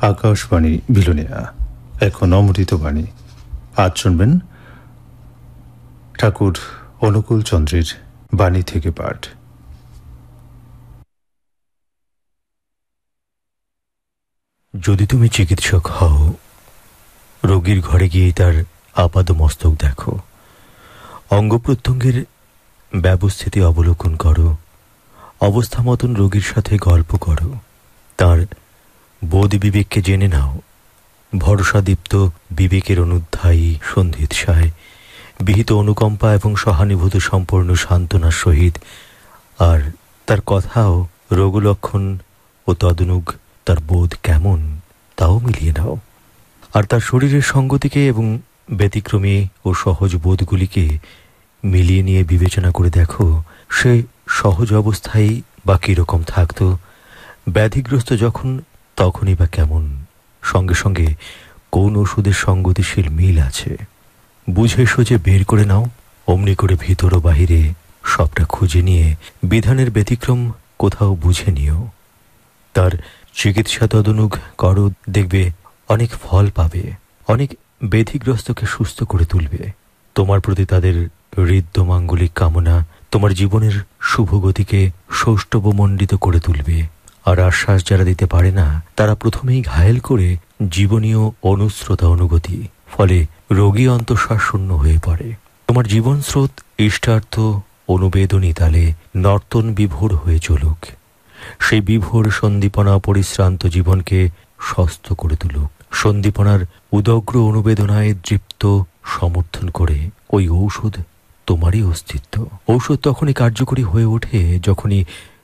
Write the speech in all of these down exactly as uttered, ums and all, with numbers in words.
আকাশবাণী বিলোনিয়া, এখন অমৃত বাণী। আজ শুনবেন ঠাকুর অনুকূল চন্দ্রের বাণী থেকে পাঠ। যদি তুমি চিকিৎসক হও, রোগীর ঘরে গিয়ে তার আপাদ মস্তক দেখো, অঙ্গ প্রত্যঙ্গের ব্যবস্থিতি অবলোকন করো, অবস্থা মতন রোগীর সাথে গল্প করো, তার বোধ বিবেককে জেনে নাও। ভরসাদীপ্ত বিবেকের অনুধ্যায়ী সন্ধিৎসায় বিহিত অনুকম্পা এবং সহানুভূতি সম্পূর্ণ সান্ত্বনার সহিত আর তার কথাও রোগলক্ষণ ও তদনুগ তার বোধ কেমন তাও মিলিয়ে নাও। আর তার শরীরের সঙ্গতিকে এবং ব্যতিক্রমী ও সহজ বোধগুলিকে মিলিয়ে নিয়ে বিবেচনা করে দেখো, সে সহজ অবস্থায় বা কীরকম থাকত, ব্যাধিগ্রস্ত যখন তখনই বা কেমন, সঙ্গে সঙ্গে কোন ওষুধের সঙ্গতিশীল মিল আছে বুঝে সোজে বের করে নাও। অমনি করে ভিতর ও বাহিরে সবটা খুঁজে নিয়ে বিধানের ব্যতিক্রম কোথাও বুঝে নিও। তার চিকিৎসা তদনুগ করো, দেখবে অনেক ফল পাবে, অনেক ব্যাধিগ্রস্তকে সুস্থ করে তুলবে। তোমার প্রতি তাদের হৃদ্যমাঙ্গলিক কামনা তোমার জীবনের শুভগতিকে সৌষ্ঠবমণ্ডিত করে তুলবে। আর আশ্বাস যারা দিতে পারে না, তারা প্রথমেই ঘায়েল করে জীবনীয় অনুস্রোতা অনুগতি, ফলে রোগী অন্তঃশ্বাস শূন্য হয়ে পড়ে। তোমার জীবন স্রোত ইষ্টার্থ অনুবেদনী তালে নর্তন বিভোর হয়ে চলুক, সেই বিভোর সন্দীপনা পরিশ্রান্ত জীবনকে স্বস্থ করে তুলুক। সন্দীপনার উদগ্র অনুবেদনায় দৃপ্ত সমর্থন করে ওই ঔষধ তোমারই অস্তিত্ব। ঔষধ তখনই কার্যকরী হয়ে ওঠে যখনই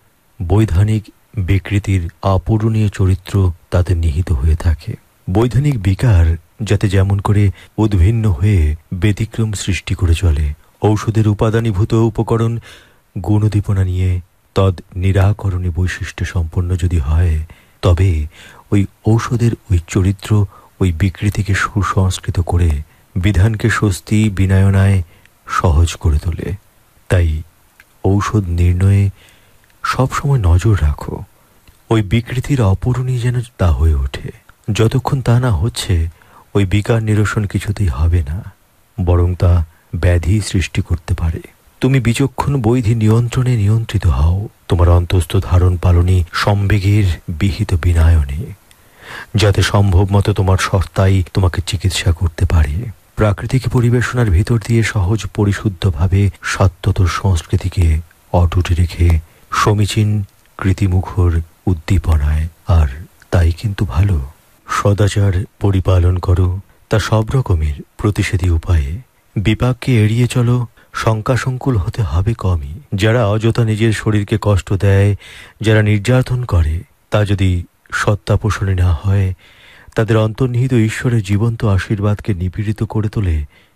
বৈধানিক বিকৃতির অপূরণীয় চরিত্র তাতে নিহিত হয়ে থাকে। বৈধানিক বিকার যাতে যেমন করে উদ্ভিন্ন হয়ে ব্যতিক্রম সৃষ্টি করে চলে, ঔষধের উপাদানীভূত উপকরণ গুণদীপনা নিয়ে তদ নিরাকরণী বৈশিষ্ট্য সম্পন্ন যদি হয়, তবে ওই ঔষধের ওই চরিত্র ওই বিকৃতিকে সুসংস্কৃত করে বিধানকে স্বস্তি বিনয়নায় সহজ করে তোলে। তাই ঔষধ নির্ণয়ে সবসময় নজর রাখো, ওই বিকৃতির অপূরণীয় যেন তা হয়ে ওঠে। যতক্ষণ তা না হচ্ছে, ওই বিকার নিরসন কিছুতেই হবে না, বরং তা ব্যাধি সৃষ্টি করতে পারে। তুমি বিচক্ষণ বৈধি নিয়ন্ত্রণে নিয়ন্ত্রিত হও, তোমার অন্তস্থ ধারণ পালনে সম্বেগের বিহিত বিনায়নে, যাতে সম্ভব মতো তোমার সত্তাই তোমাকে চিকিৎসা করতে পারে। প্রাকৃতিক পরিবেশনার ভিতর দিয়ে সহজ পরিশুদ্ধভাবে সত্যত সংস্কৃতিকে অটুট রেখে সমীচীন কৃতিমুখর উদ্দীপনায়, আর তাই কিন্তু ভালো। সদাচার পরিপালন করো, তা সব রকমের প্রতিষেধী উপায়ে। বিপাককে এড়িয়ে চলো, শঙ্কাসংকুল হতে হবে কমই। যারা অযথা নিজের শরীরকে কষ্ট দেয়, যারা নির্যাতন করে, তা যদি সত্তা পোষণে না হয়, তাদের অন্তর্নিহিত ঈশ্বরের জীবন্ত আশীর্বাদকে নিপীড়িত করে তোলে।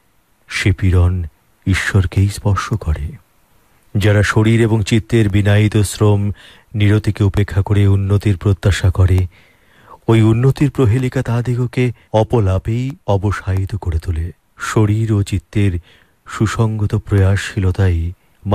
সে পীড়ন ঈশ্বরকেই স্পর্শ করে। যারা শরীর এবং চিত্তের বিনায়িত শ্রম নিরতিকে উপেক্ষা করে উন্নতির প্রত্যাশা করে, ওই উন্নতির প্রহেলিকা তাদিগকে অপলাপেই অবসায়িত করে তোলে। শরীর ও চিত্তের সুসঙ্গত প্রয়াসশীলতাই